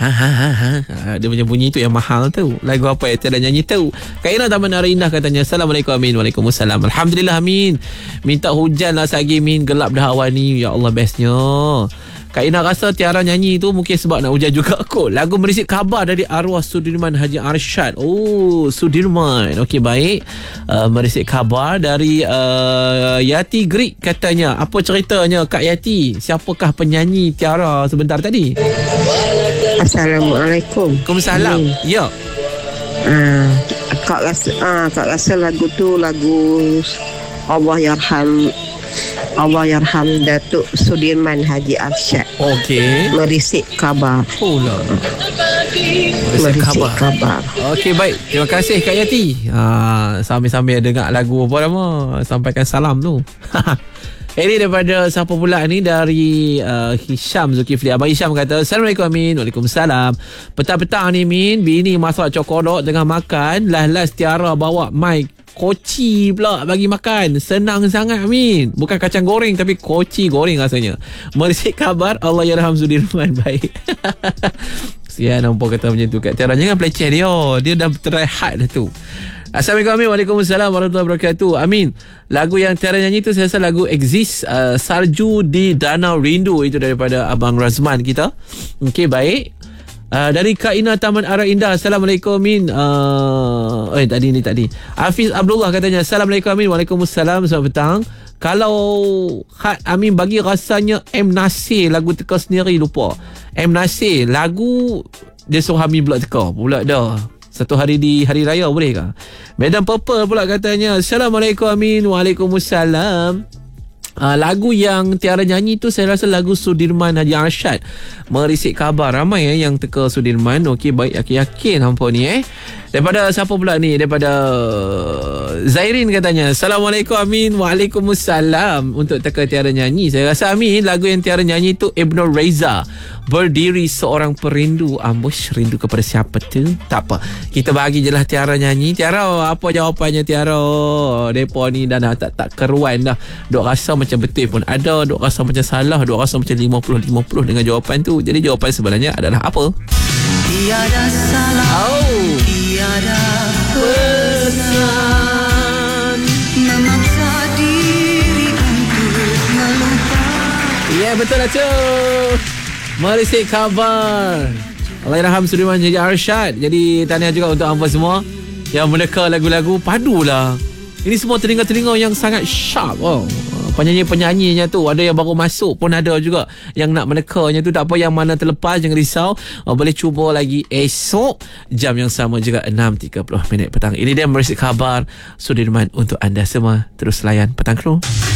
Dia punya bunyi tu yang mahal tu. Lagu apa yang tiada nyanyi tu? Kak Ina Taman Arah Indah katanya, Assalamualaikum Amin. Waalaikumsalam. Alhamdulillah Amin. Minta hujan lah sagi Min. Gelap dah awan ni. Ya Allah, bestnya. Kak Ina rasa Tiara nyanyi tu mungkin sebab nak hujan juga kot. Lagu Merisik Khabar dari arwah Sudirman Haji Arsyad. Oh, Sudirman. Okey, baik. Merisik Khabar dari Yati Greek katanya. Apa ceritanya Kak Yati? Siapakah penyanyi Tiara sebentar tadi? Assalamualaikum. Waalaikumsalam. Ya. Kak rasa lagu tu lagu Allah yarham Datuk Sudirman Haji Arsyad. Okey. Merisik Khabar. Oh lah. Merisik Khabar. Okey, baik. Terima kasih Kak Yati. Sambil-sambil dengar lagu apa nama, sampaikan salam tu. Ini daripada siapa pula ni, dari Hisham Zulkifli. Abang Hisham kata, Assalamualaikum Amin. Waalaikumsalam. Petang-petang ni Min, bini masak cokodok tengah makan, last Tiara bawa mic koci pula bagi makan. Senang sangat Min. Bukan kacang goreng tapi koci goreng rasanya. Merisik Khabar, Allah yarham Sudirman. Baik. Sian nampak kata macam tu Kak Tiara. Jangan peleceh dia. Dia dah terrehat dah tu. Assalamualaikum Amin. Waalaikumsalam warahmatullahi wabarakatuh. Amin. Lagu yang Tiara nyanyi tu saya rasa lagu Exist, Salju di Danau Rindu. Itu daripada Abang Razman kita. Okey, baik. Dari Kak Ina Taman Arah Indah, Assalamualaikum Amin. Tadi Hafiz Abdullah katanya, Assalamualaikum Amin. Waalaikumsalam. Selamat petang. Kalau Khat Amin bagi rasanya M. Nasir, lagu teka sendiri lupa. M. Nasir lagu dia suruh Amin pula teka pula dah. Satu hari di hari raya boleh ke? Medan Purple pula katanya, Assalamualaikum Amin. Waalaikumsalam. Lagu yang Tiara nyanyi tu saya rasa lagu Sudirman Haji Arsyad, Merisik Khabar. Ramai yang teka Sudirman. Okey, baik, yakin hampa ni Daripada siapa pula ni? Daripada Zairin katanya, Assalamualaikum Amin. Waalaikumsalam. Untuk teka Tiara nyanyi, saya rasa Amin lagu yang Tiara nyanyi tu Ibnu Reza, Berdiri Seorang Perindu. Ambush, rindu kepada siapa tu? Tak apa, kita bagi je lah Tiara nyanyi. Tiara, apa jawapannya Tiara? Depa ni dah tak keruan dah. Dok rasa macam betul pun ada, dok rasa macam salah, dok rasa macam 50-50 dengan jawapan tu. Jadi jawapan sebenarnya adalah apa? Tiada salah, tiada pesan, memaksa diri untuk melupakan. Ya, betul lah tu. Merisik Khabar, Allahyarham Sudirman Haji Arsyad. Jadi tahniah juga untuk hangpa semua yang meneka lagu-lagu padulah. Ini semua telinga-telinga yang sangat sharp. Penyanyi-penyanyinya tu ada yang baru masuk pun ada juga yang nak menekanya tu. Tak apa, yang mana terlepas jangan risau. Boleh cuba lagi esok jam yang sama juga 6.30 petang. Ini dia Merisik Khabar Sudirman untuk anda semua. Terus layan Petang Kru.